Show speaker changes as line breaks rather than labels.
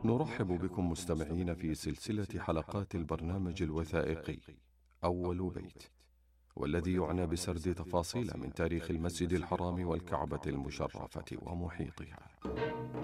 نرحب بكم مستمعين في سلسلة حلقات البرنامج الوثائقي أول بيت، والذي يعنى بسرد تفاصيل من تاريخ المسجد الحرام والكعبة المشرفة ومحيطها.